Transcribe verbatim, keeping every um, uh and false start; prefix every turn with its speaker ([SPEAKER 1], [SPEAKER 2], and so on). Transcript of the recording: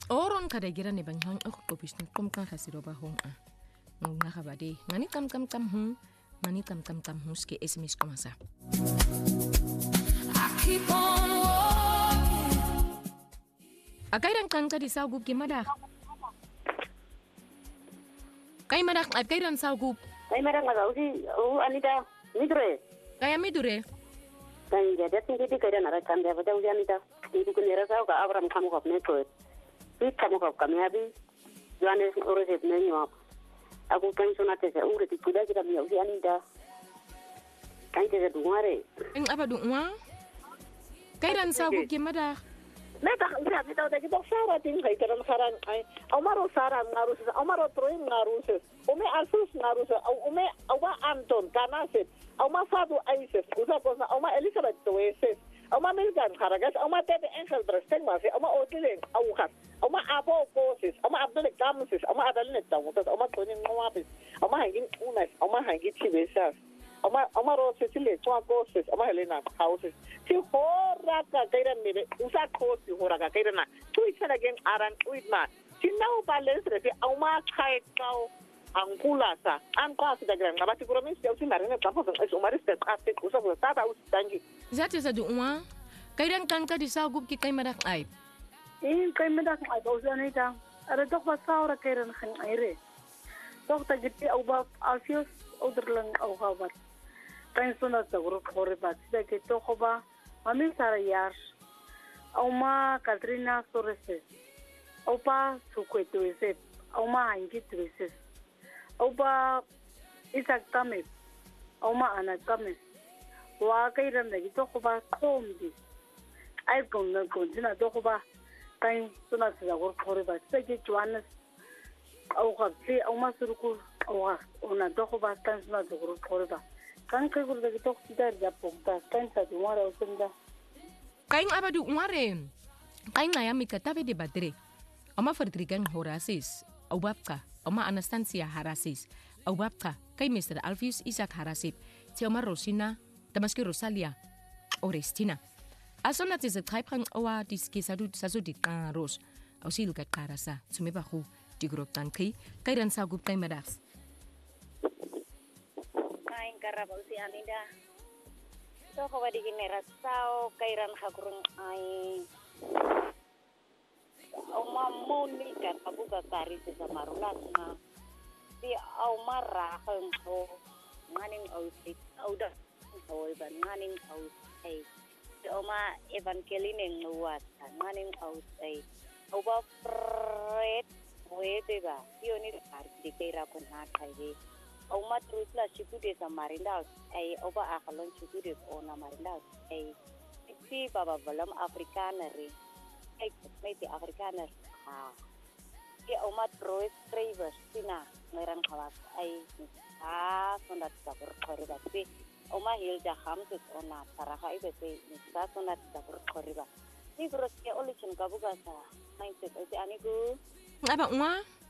[SPEAKER 1] Oron kada gira ne bang hang aku kopis ni kom kan khasiro ba hong a. Ngunga kabade. Ngani kam kam kam hum. Ngani kam kam kam hum ske S M S komasa. I keep on walking. Akairan kan kadi sagup gimada. Kay madak akairan sagup.
[SPEAKER 2] Kay madak ngau si oh Anita midure.
[SPEAKER 1] Kaya midure.
[SPEAKER 2] Kay dia tinggi di kaya nara kan dia pada ujian Anita. Itu kunera sao ka Abraham kamu kop ne ko. Pi kamu kop kami abi. Joanes oroset ne nyop. Aku kan sunate se ure ti kuda kita mi ujian Anita. Kay te duare.
[SPEAKER 1] Eng apa duwa? Kairan sagup gimada.
[SPEAKER 2] Neta usia kita udah kita sara ting kai teram saran ai Omaro sara ngarus Omaro troin ngarus ome asus ngarus ome awa Anton kanaset oma Fadu aises usa cosa oma Elizabeth toeses oma Milgan Haragas oma Tete Angel Bresteng mase oma Otile aukas oma Abo Koses oma Abdul Kamses oma Adaline Tamutas oma Tony Nwapis oma hangin unas oma hangin chibesas Oma oma Rose Chile twa Koses oma Helena houses si hora ka kairan mire usa kosi hora ka kairan tu isana gen aran uitma si nau balance re oma kai kau angkula sa an kwa sa gran ngabati kuromis ya usi marina tapo es umaris te ate usa ko tata us tangi
[SPEAKER 1] Zati sa duwa. Kairan kan kadi sagup ki kay madak ay.
[SPEAKER 2] eh kay madak ay usa na ita ara dok pa saura kairan khan aire dok ta giti au ba alfios odrlang au habat Pensona sa grup kore ba sida ke to khoba Mami Sara Yar, Oma Katrina Soreses, Opa Suquetueset, Oma Angitueses, Opa Isaac Kames, Oma Ana Kames, Wakairan de Tokoba Comdi. I can not continue Tokoba, Kain Sona Sagor Koreba, Segi Joannes, Oka, Oma Suruku, Oa, Ona Tokoba, Kansna the Group Koreba. Kan kay gurda gitok sidar japong ta kan sa dumara usunda
[SPEAKER 1] Kain apa du umare. Kain ngaya mikatabe de badre. Oma Ferdrigan Horasis, Obapka, Oma Anastasia Harasis, Obapka, kay mister Alfius Isaac Harasit, ti Oma Rosina, Damaski Rosalia, Orestina. Asona ti se traiprang owa diski sadu sasu di ros. Ausil ka karasa, sumebahu, di grup tanki, kairan sagup kay madas.
[SPEAKER 3] Karabau si Anida. So ko wadi ginera sao kairan hakurung ai. Oma moni kan abuga kari sa marulat na. Di au marra hang ho nganing au sit au da ho ban nganing au ai. Di oma evangeline nguat nganing au ai. Au ba fred we beba. Yoni kari di kaira kun na kai. Oma terus lah cukup deh sama Marinda, eh oba akalon cukup deh ona Marinda, eh si bapa belum Afrikaner, eh mesti Afrikaner, ah, ya oma terus driver sina ngerang kawas, eh ah sondat sabur korban, si oma hilda hamsus ona saraka itu si nisa sondat sabur korban, ni terus ya oleh cengkabu gasa, mindset itu aniku.
[SPEAKER 1] Apa uma?